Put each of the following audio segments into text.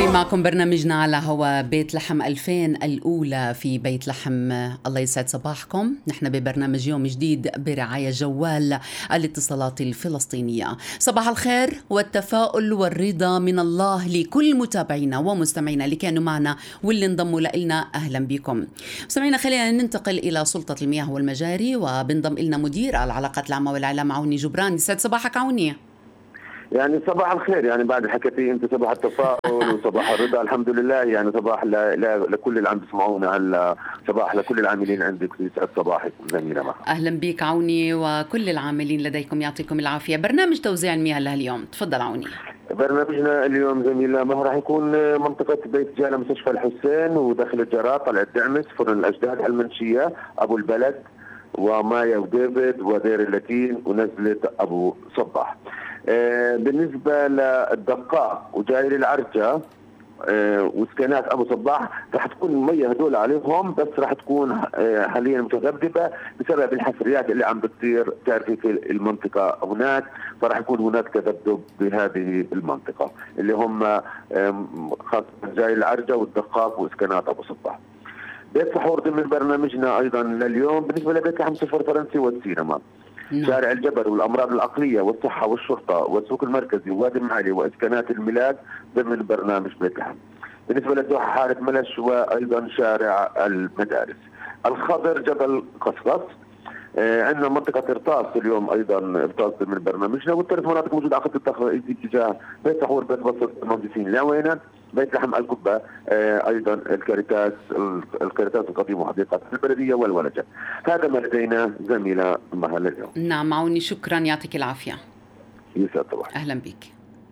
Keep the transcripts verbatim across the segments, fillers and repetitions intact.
مكملين معكم برنامجنا على هوا بيت لحم ألفين الأولى في بيت لحم. الله يسعد صباحكم. نحن ببرنامج يوم جديد برعاية جوال الاتصالات الفلسطينية. صباح الخير والتفاؤل والرضا من الله لكل متابعينا ومستمعينا اللي كانوا معنا واللي انضموا لنا. أهلا بكم مستمعينا. خلينا ننتقل إلى سلطة المياه والمجاري وبنضم لنا مدير العلاقات العامة والإعلام عوني جبران. يسعد صباحك عوني. يعني صباح الخير، يعني بعد حكيتي انت صباح التفاؤل وصباح الرضا. الحمد لله، يعني صباح ل... ل... لكل اللي عم بيسمعونا هلا، صباح لكل العاملين عندك. يسعد صباحك زميلة معها. اهلا بك عوني وكل العاملين لديكم، يعطيكم العافيه. برنامج توزيع المياه لهاليوم، تفضل عوني. برنامجنا اليوم زميلة ما راح يكون منطقة بيت جالة مستشفى الحسين وداخل الجراء طلعت دعمس فرن الأجداد المنشية أبو البلد ومايا وديفيد ودير اللاتين ونزلة أبو صباح. آه بالنسبة للدقاق وجاير العرجة آه وسكنات أبو صباح راح تكون المية هدول عليهم، بس راح تكون آه حاليا متذبذبة بسبب الحفريات اللي عم بتصير تعرفي في المنطقة هناك، فراح يكون هناك تذبذب بهذه المنطقة اللي هم آه خاصة جاير العرجة والدقاق وسكنات أبو صباح. بيت سحور ضمن برنامجنا أيضا لليوم بالنسبة لبيت لحم صفر فرنسي والسينما. نعم. شارع الجبل والأمراض العقلية والصحة والشرطة والسوق المركزي ووادي المعالي وإسكانات الميلاد ضمن برنامج بيت لحم. بالنسبة للدوحة حارة ملش وأيضا شارع المدارس. الخضر جبل قصقص. آه عندنا منطقة إرطاس اليوم أيضا إرطاس ضمن برنامجنا، والثلاث مناطق موجودة على خط التخطيط اتجاه بيت سحور بيت وسط المهندسين لوينا بيت لحم القبة. آه ايضا الكاريتاس الكاريتاس القديم وحديقة البلدية والولجة. هذا ما لدينا زميلة مهلا اليوم. نعم عوني، شكرا، يعطيك العافية. يسعد صباحك. اهلا بك.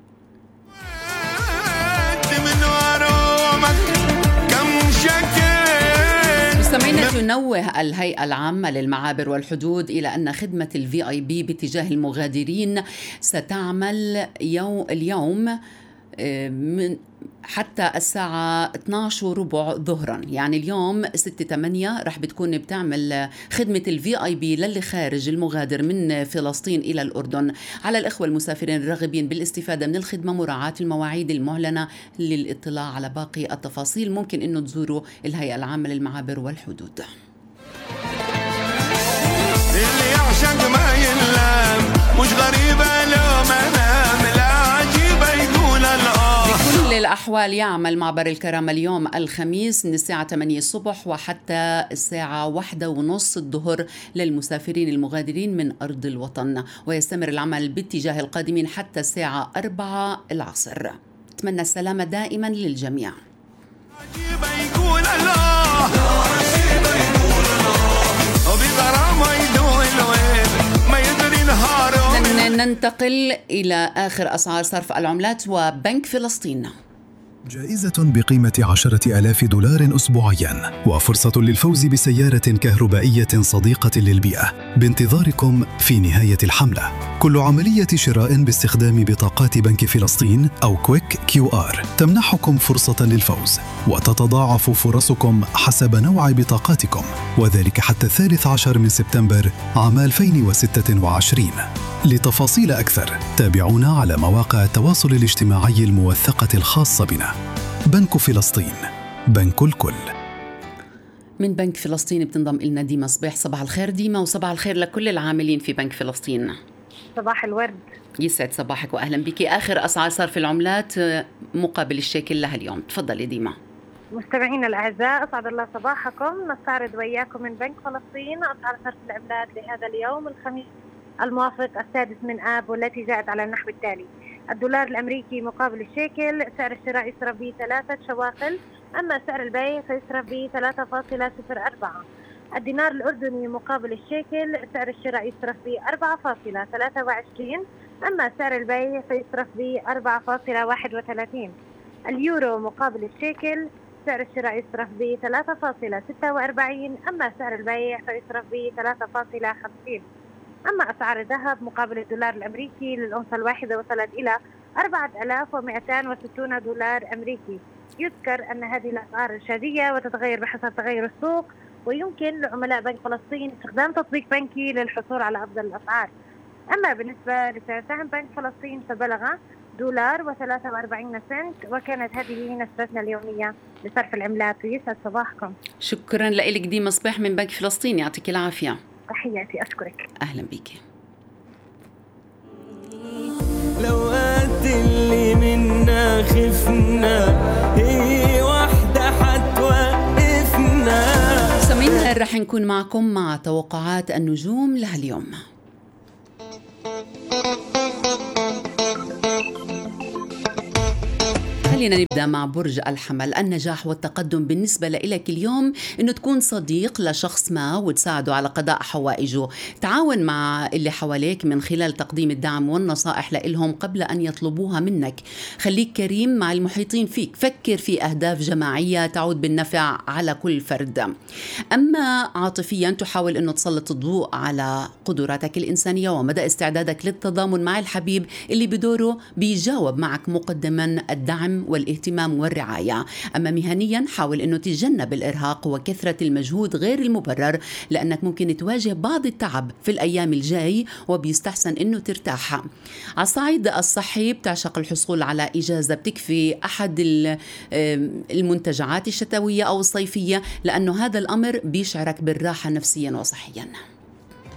مستمعينا، تنوه الهيئة العامة للمعابر والحدود إلى أن خدمة الفي آي بي باتجاه المغادرين ستعمل يوم اليوم من حتى الساعة اثنتي عشرة وربع ظهرا، يعني اليوم ستة ثمانية رح بتكون بتعمل خدمة الفي آي بي للي خارج المغادر من فلسطين إلى الأردن. على الإخوة المسافرين الراغبين بالاستفادة من الخدمة مراعاة المواعيد المعلنة. للإطلاع على باقي التفاصيل ممكن إنه تزوروا الهيئة العامة للمعابر والحدود. اللي يعشق ما ينلام مش غريبة لو منام لا عجيبة يقول الآه. بكل الأحوال يعمل معبر الكرامة اليوم الخميس من الساعة ثمانية الصبح وحتى الساعة واحدة ونص الظهر للمسافرين المغادرين من أرض الوطن، ويستمر العمل باتجاه القادمين حتى الساعة أربعة العصر. أتمنى السلامة دائما للجميع. عجيبة يقول الله عجيبة يقول الله وبغرامة يدوي الويل ما يدري نهاره. ننتقل إلى آخر أسعار صرف العملات وبنك فلسطين. جائزة بقيمة عشرة آلاف دولار أسبوعياً وفرصة للفوز بسيارة كهربائية صديقة للبيئة بانتظاركم في نهاية الحملة. كل عملية شراء باستخدام بطاقات بنك فلسطين أو كويك كيو آر تمنحكم فرصة للفوز، وتتضاعف فرصكم حسب نوع بطاقاتكم، وذلك حتى الثالث عشر من سبتمبر عام ألفين وستة وعشرين. لتفاصيل أكثر تابعونا على مواقع التواصل الاجتماعي الموثقة الخاصة بنا. بنك فلسطين، بنك الكل. من بنك فلسطين بتنضم إلنا ديما صبيح. صباح الخير ديما، وصباح الخير لكل العاملين في بنك فلسطين. صباح الورد. يسعد صباحك وأهلا بك. آخر أسعار صرف العملات مقابل الشيكل لها اليوم، تفضلي ديما. مستمعينا الأعزاء، أسعد الله صباحكم. نستعرض وإياكم من بنك فلسطين أسعار صرف العملات لهذا اليوم الخميس الموافق السادس من آب، والتي جاءت على النحو التالي: الدولار الأمريكي مقابل الشيكل سعر الشراء يصرف به ثلاثة شواقل، أما سعر البيع فيصرف به ثلاثة فاصلة صفر أربعة. الدينار الأردني مقابل الشيكل سعر الشراء يصرف به أربعة فاصلة ثلاثة وعشرين، أما سعر البيع فيصرف به أربعة فاصلة واحد وثلاثين. اليورو مقابل الشيكل سعر الشراء يصرف به ثلاثة فاصلة ستة وأربعين، أما سعر البيع فيصرف به ثلاثة فاصلة خمسين. أما أسعار الذهب مقابل الدولار الأمريكي للأونصة الواحدة وصلت إلى أربعة آلاف ومئتين وستين دولار أمريكي. يذكر أن هذه الأسعار شهرية وتتغير بحسب تغير السوق، ويمكن لعملاء بنك فلسطين استخدام تطبيق بنكي للحصول على أفضل الأسعار. أما بالنسبة لسعر سهم بنك فلسطين فبلغ دولار وثلاثة وأربعين سنت، وكانت هذه نسبتنا اليومية لصرف العملات. ويسعد صباحكم. شكرا لك ديما صباح من بنك فلسطين، يعطيك العافية. تحياتي، أشكرك. أهلا بك. لو قد اللي منا خفنا هي واحدة حتوقفنا. سمعنا رح نكون معكم مع توقعات النجوم لهاليوم. خلينا نبدأ مع برج الحمل. النجاح والتقدم بالنسبة لك اليوم إنه تكون صديق لشخص ما وتساعده على قضاء حوائجه. تعاون مع اللي حواليك من خلال تقديم الدعم والنصائح لإلهم قبل أن يطلبوها منك. خليك كريم مع المحيطين فيك، فكر في أهداف جماعية تعود بالنفع على كل فرد. أما عاطفيا تحاول إنه تسلط الضوء على قدراتك الإنسانية ومدى استعدادك للتضامن مع الحبيب اللي بدوره بيجاوب معك مقدما الدعم والاهتمام والرعاية. أما مهنيا حاول أنه تتجنب الإرهاق وكثرة المجهود غير المبرر، لأنك ممكن تواجه بعض التعب في الأيام الجاي وبيستحسن أنه ترتاح. على الصعيد الصحي بتعشق الحصول على إجازة بتكفي أحد المنتجعات الشتوية أو الصيفية، لأنه هذا الأمر بيشعرك بالراحة نفسيا وصحيا.